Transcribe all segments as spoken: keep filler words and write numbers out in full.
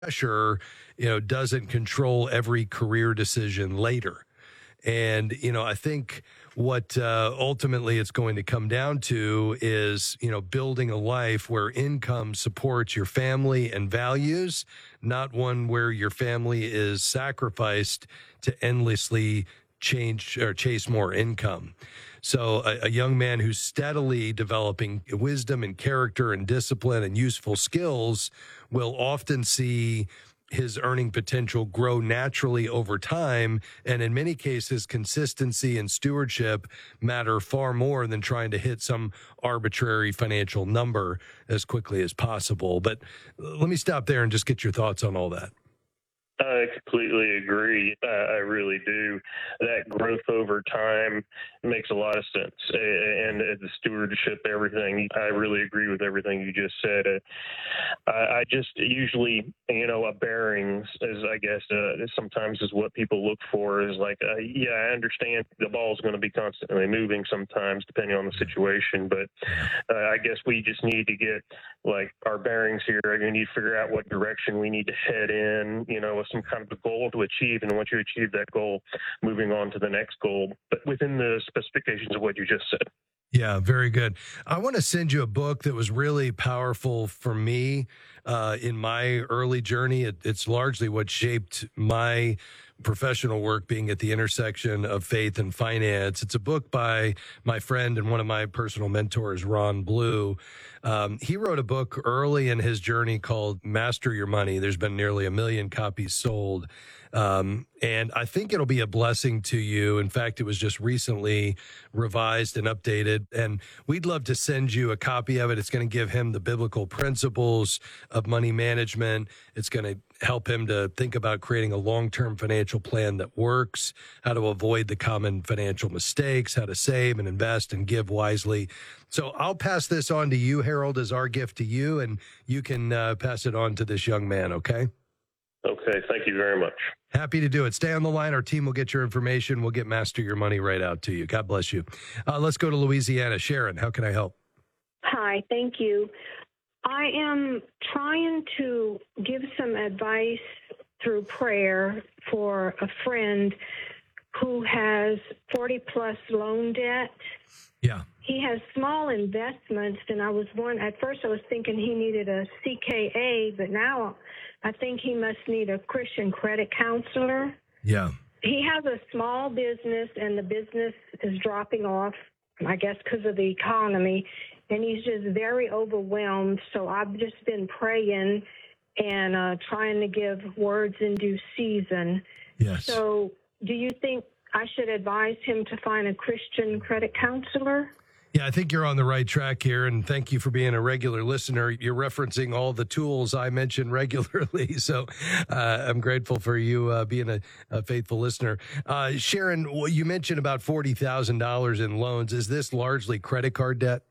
pressure, you know, doesn't control every career decision later. And, you know, I think what uh, ultimately it's going to come down to is, you know, building a life where income supports your family and values, not one where your family is sacrificed to endlessly change or chase more income. So a, a young man who's steadily developing wisdom and character and discipline and useful skills will often see his earning potential grow naturally over time. And in many cases, consistency and stewardship matter far more than trying to hit some arbitrary financial number as quickly as possible. But let me stop there and just get your thoughts on all that. I completely agree. Uh, I really do. That growth over time makes a lot of sense. And uh, the stewardship, everything, I really agree with everything you just said. Uh, I, I just usually, you know, a bearings is, I guess, uh, sometimes is what people look for is like, uh, yeah, I understand the ball is going to be constantly moving sometimes depending on the situation. But uh, I guess we just need to get like our bearings here. We need to figure out what direction we need to head in, you know, with some kind of a goal to achieve. And once you achieve that goal, moving on to the next goal, but within the specifications of what you just said. Yeah, very good. I want to send you a book that was really powerful for me uh, in my early journey. It, it's largely what shaped my professional work, being at the intersection of faith and finance. It's a book by my friend and one of my personal mentors, Ron Blue. Um, he wrote a book early in his journey called Master Your Money. There's been nearly a million copies sold. Um, and I think it'll be a blessing to you. In fact, it was just recently revised and updated, and we'd love to send you a copy of it. It's going to give him the biblical principles of money management. It's going to help him to think about creating a long-term financial plan that works, how to avoid the common financial mistakes, how to save and invest and give wisely. So I'll pass this on to you, Harold, as our gift to you, and you can uh, pass it on to this young man, okay? Okay, thank you very much. Happy to do it. Stay on the line. Our team will get your information. We'll get Master Your Money right out to you. God bless you. Uh, let's go to Louisiana. Sharon, how can I help? Hi, thank you. I am trying to give some advice through prayer for a friend who has forty plus loan debt. Yeah. He has small investments, and I was one at first I was thinking he needed a C K A, but now I think he must need a Christian credit counselor. Yeah. He has a small business, and the business is dropping off, I guess, because of the economy, and he's just very overwhelmed. So I've just been praying and uh, trying to give words in due season. Yes. So do you think I should advise him to find a Christian credit counselor? Yeah, I think you're on the right track here, and thank you for being a regular listener. You're referencing all the tools I mention regularly, so uh, I'm grateful for you uh, being a, a faithful listener. Uh, Sharon, you mentioned about forty thousand dollars in loans. Is this largely credit card debt?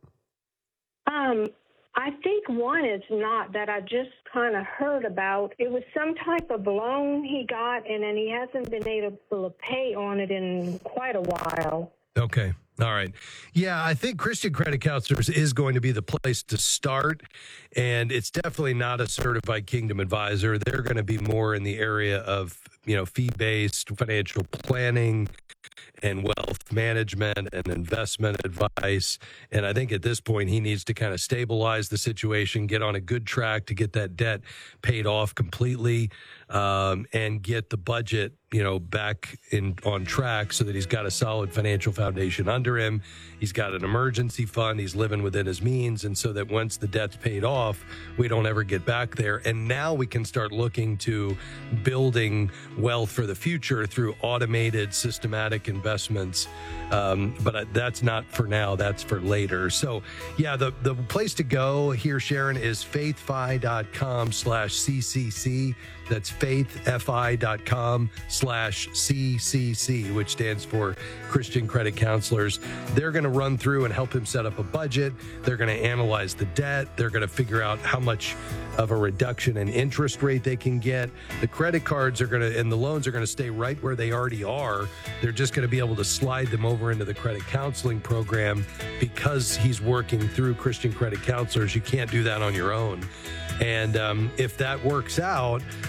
Um, I think one is not that I just kind of heard about. It was some type of loan he got, and then he hasn't been able to pay on it in quite a while. Okay. All right. Yeah, I think Christian Credit Counselors is going to be the place to start, and it's definitely not a certified Kingdom advisor. They're going to be more in the area of, you know, fee-based financial planning and wealth management and investment advice. And I think at this point, he needs to kind of stabilize the situation, get on a good track to get that debt paid off completely, um, and get the budget, you know, back in on track so that he's got a solid financial foundation under him. He's got an emergency fund. He's living within his means. And so that once the debt's paid off, we don't ever get back there. And now we can start looking to building wealth for the future through automated, systematic investments. Um, but that's not for now. That's for later. So, yeah, the, the place to go here, Sharon, is faithfi.com slash CCC. That's faithfi.com slash CCC, which stands for Christian Credit Counselors. They're going to run through and help him set up a budget. They're going to analyze the debt. They're going to figure out how much of a reduction in interest rate they can get. The credit cards are going to, and the loans are going to stay right where they already are. They're just going to be able to slide them over into the credit counseling program because he's working through Christian Credit Counselors. You can't do that on your own. And um, if that works out,